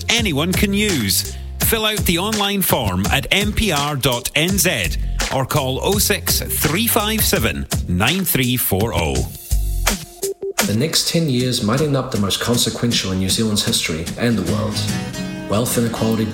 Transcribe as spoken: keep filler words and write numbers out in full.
anyone can use. Fill out the online form at m p r dot n z or call oh six three five seven nine three four oh. The next ten years might end up the most consequential in New Zealand's history and the world's. Wealth inequality